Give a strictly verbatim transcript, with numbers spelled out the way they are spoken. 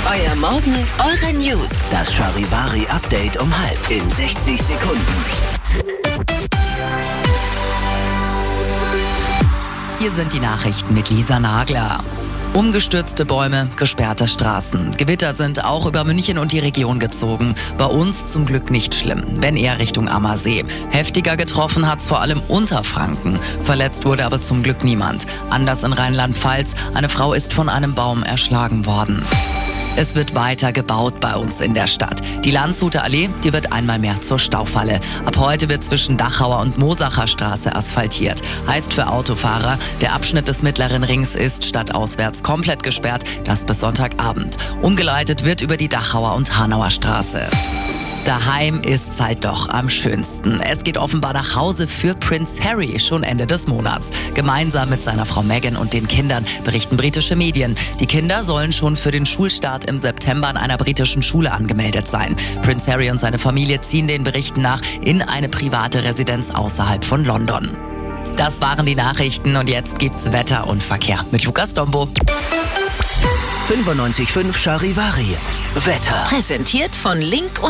Euer Morgen, eure News. Das Charivari-Update um halb in sechzig Sekunden. Hier sind die Nachrichten mit Lisa Nagler. Umgestürzte Bäume, gesperrte Straßen. Gewitter sind auch über München und die Region gezogen. Bei uns zum Glück nicht schlimm, wenn eher Richtung Ammersee. Heftiger getroffen hat's vor allem Unterfranken. Verletzt wurde aber zum Glück niemand. Anders in Rheinland-Pfalz, eine Frau ist von einem Baum erschlagen worden. Es wird weiter gebaut bei uns in der Stadt. Die Landshuter Allee, die wird einmal mehr zur Staufalle. Ab heute wird zwischen Dachauer und Mosacher Straße asphaltiert. Heißt für Autofahrer, der Abschnitt des Mittleren Rings ist stadtauswärts komplett gesperrt, das bis Sonntagabend. Umgeleitet wird über die Dachauer und Hanauer Straße. Daheim ist's halt doch am schönsten. Es geht offenbar nach Hause für Prince Harry schon Ende des Monats. Gemeinsam mit seiner Frau Meghan und den Kindern, berichten britische Medien. Die Kinder sollen schon für den Schulstart im September an einer britischen Schule angemeldet sein. Prince Harry und seine Familie ziehen den Berichten nach in eine private Residenz außerhalb von London. Das waren die Nachrichten und jetzt gibt's Wetter und Verkehr mit Lukas Dombo. fünfundneunzig Komma fünf Charivari. Wetter. Präsentiert von Link